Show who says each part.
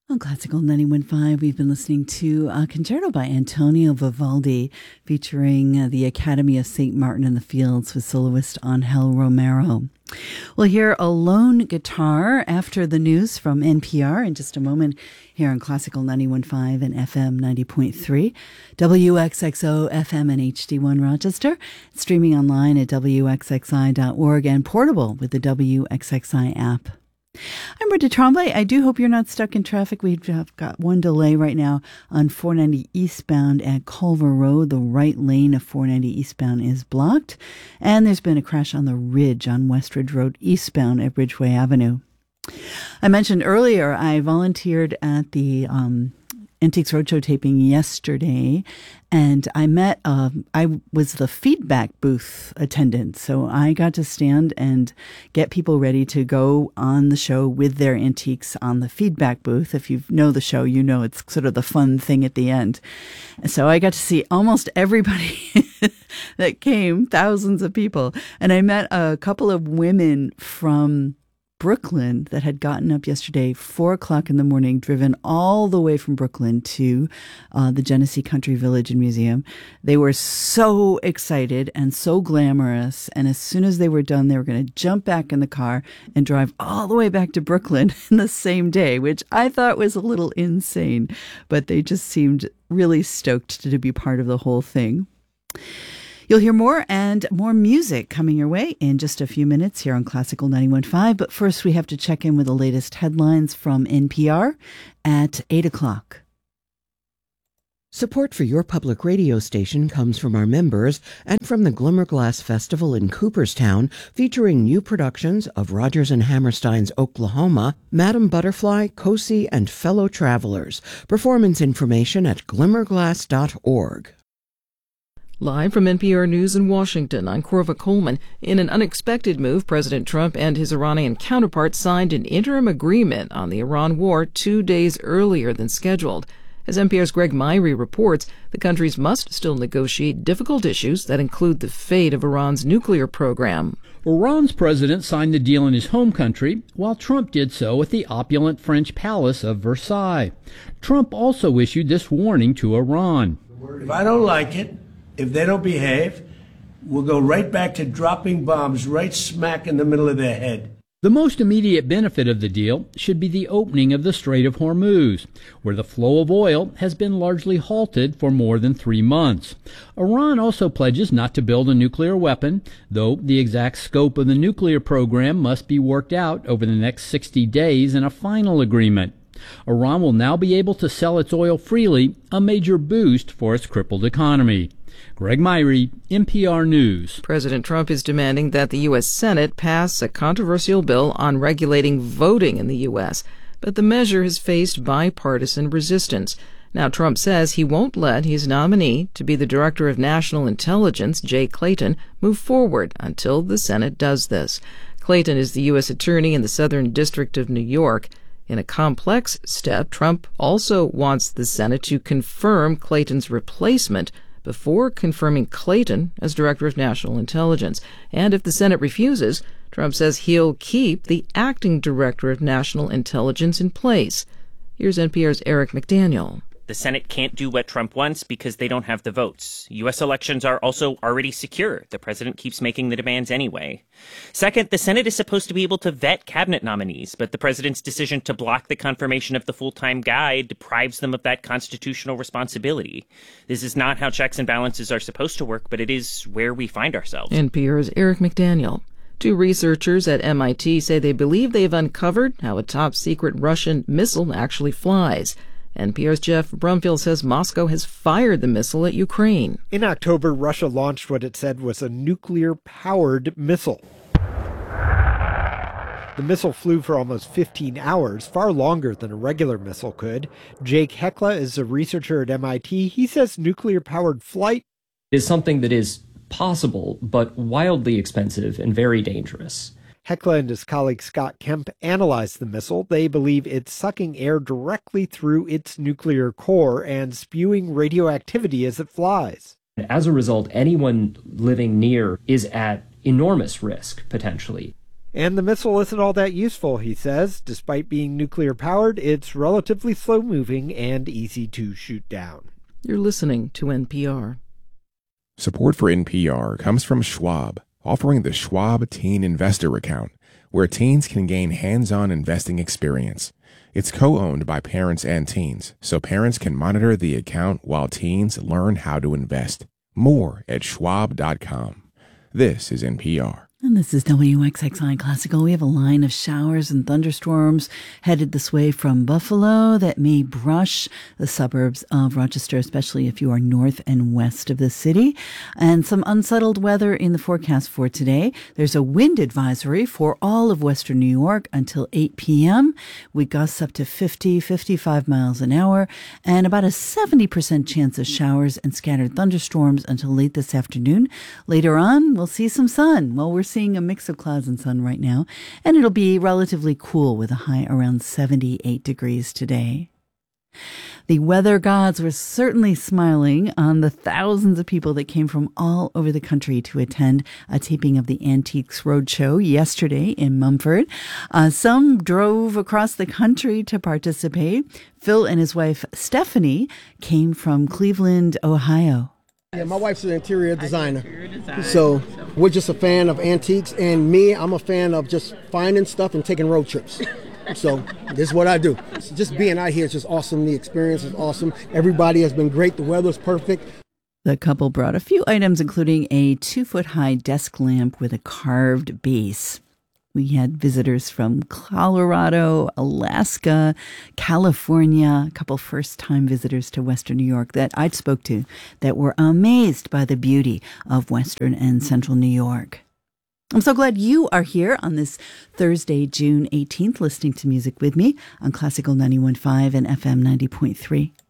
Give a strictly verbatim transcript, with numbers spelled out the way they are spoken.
Speaker 1: On Classical ninety-one point five, we've been listening to a concerto by Antonio Vivaldi featuring uh, the Academy of Saint Martin in the Fields with soloist Angel Romero. We'll hear a lone guitar after the news from N P R in just a moment here on Classical ninety-one point five and F M ninety point three, W X X O F M and H D one Rochester, streaming online at W X X I dot org and portable with the W X X I app. I'm Brenda Tremblay. I do hope you're not stuck in traffic. We've got one delay right now on four ninety eastbound at Culver Road. The right lane of four ninety eastbound is blocked. And there's been a crash on the Ridge on Westridge Road eastbound at Ridgeway Avenue. I mentioned earlier I volunteered at the um, Antiques Roadshow taping yesterday, and I met, uh, I was the feedback booth attendant, so I got to stand and get people ready to go on the show with their antiques on the feedback booth. If you know the show, you know it's sort of the fun thing at the end. So I got to see almost everybody that came, thousands of people, and I met a couple of women from Brooklyn that had gotten up yesterday, four o'clock in the morning, driven all the way from Brooklyn to uh, the Genesee Country Village and Museum. They were so excited and so glamorous. And as soon as they were done, they were going to jump back in the car and drive all the way back to Brooklyn in the same day, which I thought was a little insane. But they just seemed really stoked to, to be part of the whole thing. You'll hear more and more music coming your way in just a few minutes here on Classical ninety-one point five. But first, we have to check in with the latest headlines from N P R at eight o'clock.
Speaker 2: Support for your public radio station comes from our members and from the Glimmerglass Festival in Cooperstown, featuring new productions of Rodgers and Hammerstein's Oklahoma, Madame Butterfly, Cosi, and Fellow Travelers. Performance information at glimmerglass dot org.
Speaker 3: Live from N P R News in Washington, I'm Corva Coleman. In an unexpected move, President Trump and his Iranian counterpart signed an interim agreement on the Iran war two days earlier than scheduled. As N P R's Greg Myrie reports, the countries must still negotiate difficult issues that include the fate of Iran's nuclear program.
Speaker 4: Iran's president signed the deal in his home country, while Trump did so at the opulent French palace of Versailles. Trump also issued this warning to Iran.
Speaker 5: If I don't like it, if they don't behave, we'll go right back to dropping bombs right smack in the middle of their head.
Speaker 4: The most immediate benefit of the deal should be the opening of the Strait of Hormuz, where the flow of oil has been largely halted for more than three months. Iran also pledges not to build a nuclear weapon, though the exact scope of the nuclear program must be worked out over the next sixty days in a final agreement. Iran will now be able to sell its oil freely, a major boost for its crippled economy. Greg Myrie, N P R News.
Speaker 3: President Trump is demanding that the U S Senate pass a controversial bill on regulating voting in the U S, but the measure has faced bipartisan resistance. Now, Trump says he won't let his nominee to be the Director of National Intelligence, Jay Clayton, move forward until the Senate does this. Clayton is the U S Attorney in the Southern District of New York. In a complex step, Trump also wants the Senate to confirm Clayton's replacement before confirming Clayton as Director of National Intelligence. And if the Senate refuses, Trump says he'll keep the acting Director of National Intelligence in place. Here's N P R's Eric McDaniel.
Speaker 6: The Senate can't do what Trump wants because they don't have the votes. U S elections are also already secure. The president keeps making the demands anyway. Second, the Senate is supposed to be able to vet cabinet nominees, but the president's decision to block the confirmation of the full-time guy deprives them of that constitutional responsibility. This is not how checks and balances are supposed to work, but it is where we find ourselves.
Speaker 3: N P R's Eric McDaniel. Two researchers at M I T say they believe they've uncovered how a top-secret Russian missile actually flies. N P R's Jeff Brumfield says Moscow has fired the missile at Ukraine.
Speaker 7: In October, Russia launched what it said was a nuclear-powered missile. The missile flew for almost fifteen hours, far longer than a regular missile could. Jake Hekla is a researcher at M I T. He says nuclear-powered flight
Speaker 8: is something that is possible, but wildly expensive and very dangerous.
Speaker 7: Hekla and his colleague Scott Kemp analyzed the missile. They believe it's sucking air directly through its nuclear core and spewing radioactivity as it flies.
Speaker 8: As a result, anyone living near is at enormous risk, potentially.
Speaker 7: And the missile isn't all that useful, he says. Despite being nuclear-powered, it's relatively slow-moving and easy to shoot down.
Speaker 3: You're listening to N P R.
Speaker 9: Support for N P R comes from Schwab, offering the Schwab Teen Investor Account, where teens can gain hands-on investing experience. It's co-owned by parents and teens, so parents can monitor the account while teens learn how to invest. More at schwab dot com. This is N P R.
Speaker 1: And this is W X X I Classical. We have a line of showers and thunderstorms headed this way from Buffalo that may brush the suburbs of Rochester, especially if you are north and west of the city. And some unsettled weather in the forecast for today. There's a wind advisory for all of western New York until eight p.m. We gusts up to fifty, fifty-five miles an hour, and about a seventy percent chance of showers and scattered thunderstorms until late this afternoon. Later on, we'll see some sun. Well, we're seeing a mix of clouds and sun right now, and it'll be relatively cool with a high around seventy-eight degrees today. The weather gods were certainly smiling on the thousands of people that came from all over the country to attend a taping of the Antiques Roadshow yesterday in Mumford. Uh, some drove across the country to participate. Phil and his wife Stephanie came from Cleveland, Ohio.
Speaker 10: Yeah, my wife's an interior designer, so we're just a fan of antiques, and me, I'm a fan of just finding stuff and taking road trips. So this is what I do. Just being out here is just awesome. The experience is awesome. Everybody has been great. The weather's perfect.
Speaker 1: The couple brought a few items, including a two-foot-high desk lamp with a carved base. We had visitors from Colorado, Alaska, California, a couple first-time visitors to Western New York that I spoke to that were amazed by the beauty of Western and Central New York. I'm so glad you are here on this Thursday, June eighteenth, listening to music with me on Classical ninety-one point five and F M ninety point three.